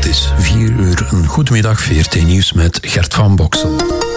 is 4:00. Een goedemiddag, VRT Nieuws met Gert van Boksel.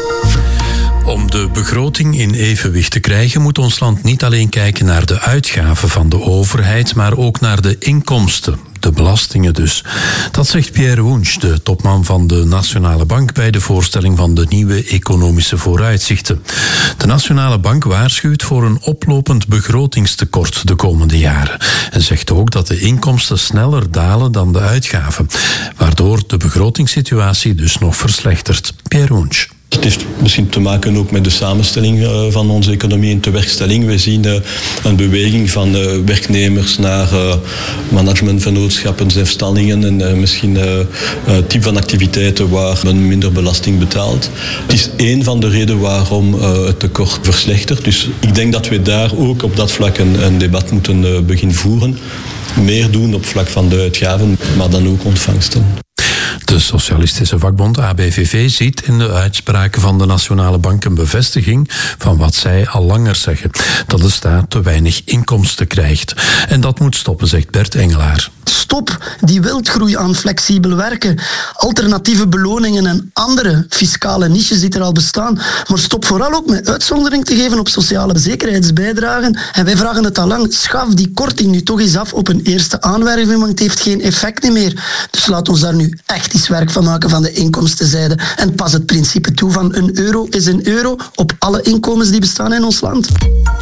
Om de begroting in evenwicht te krijgen moet ons land niet alleen kijken naar de uitgaven van de overheid, maar ook naar de inkomsten, de belastingen dus. Dat zegt Pierre Wunsch, de topman van de Nationale Bank, bij de voorstelling van de nieuwe economische vooruitzichten. De Nationale Bank waarschuwt voor een oplopend begrotingstekort de komende jaren en zegt ook dat de inkomsten sneller dalen dan de uitgaven, waardoor de begrotingssituatie dus nog verslechtert. Pierre Wunsch. Het heeft misschien te maken ook met de samenstelling van onze economie en tewerkstelling. We zien een beweging van werknemers naar managementvennootschappen, zelfstandigen en misschien type van activiteiten waar men minder belasting betaalt. Het is één van de redenen waarom het tekort verslechtert. Dus ik denk dat we daar ook op dat vlak een debat moeten beginnen voeren. Meer doen op vlak van de uitgaven, maar dan ook ontvangsten. De socialistische vakbond ABVV ziet in de uitspraken van de Nationale Bank een bevestiging van wat zij al langer zeggen: dat de staat te weinig inkomsten krijgt. En dat moet stoppen, zegt Bert Engelaar. Stop die wildgroei aan flexibel werken. Alternatieve beloningen en andere fiscale niches die er al bestaan. Maar stop vooral ook met uitzondering te geven op sociale zekerheidsbijdragen. En wij vragen het al lang. Schaf die korting nu toch eens af op een eerste aanwerving, want het heeft geen effect meer. Dus laat ons daar nu echt eens werk van maken van de inkomstenzijde. En pas het principe toe van €1 is €1 op alle inkomens die bestaan in ons land.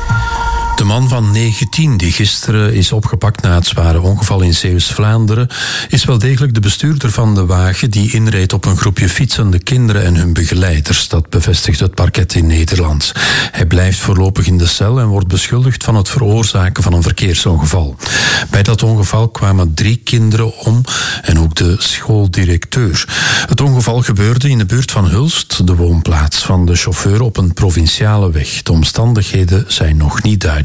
De man van 19, die gisteren is opgepakt na het zware ongeval in Zeeuws-Vlaanderen, is wel degelijk de bestuurder van de wagen die inreed op een groepje fietsende kinderen en hun begeleiders. Dat bevestigt het parket in Nederland. Hij blijft voorlopig in de cel en wordt beschuldigd van het veroorzaken van een verkeersongeval. Bij dat ongeval kwamen 3 kinderen om en ook de schooldirecteur. Het ongeval gebeurde in de buurt van Hulst, de woonplaats van de chauffeur op een provinciale weg. De omstandigheden zijn nog niet duidelijk.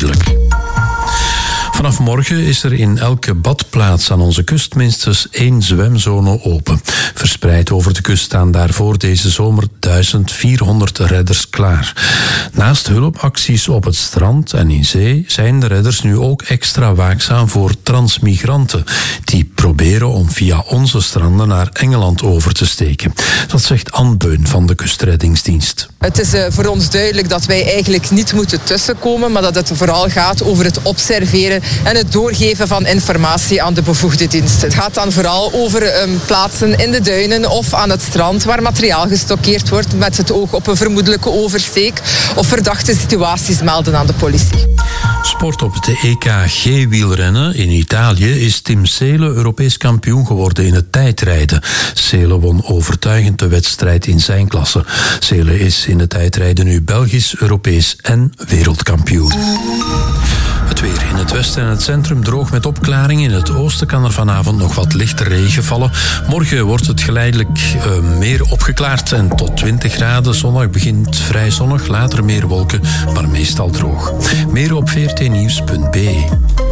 Vanaf morgen is er in elke badplaats aan onze kust minstens 1 zwemzone open. Verspreid over de kust staan daarvoor deze zomer 1400 redders klaar. Naast hulpacties op het strand en in zee zijn de redders nu ook extra waakzaam voor transmigranten die proberen om via onze stranden naar Engeland over te steken. Dat zegt Anne Beun van de Kustreddingsdienst. Het is voor ons duidelijk dat wij eigenlijk niet moeten tussenkomen, maar dat het vooral gaat over het observeren en het doorgeven van informatie aan de bevoegde diensten. Het gaat dan vooral over plaatsen in de duinen of aan het strand waar materiaal gestockeerd wordt met het oog op een vermoedelijke oversteek of verdachte situaties melden aan de politie. Sport op het EK G-wielrennen in Italië is Tim Seele Europees kampioen geworden in het tijdrijden. Seele won overtuigend de wedstrijd in zijn klasse. Seele is in het tijdrijden nu Belgisch, Europees en wereldkampioen. Het weer in het westen en het centrum droog met opklaringen. In het oosten kan er vanavond nog wat lichte regen vallen. Morgen wordt het geleidelijk meer opgeklaard en tot 20 graden. Zondag begint vrij zonnig, later meer wolken, maar meestal droog. Meer op vrtnieuws.be.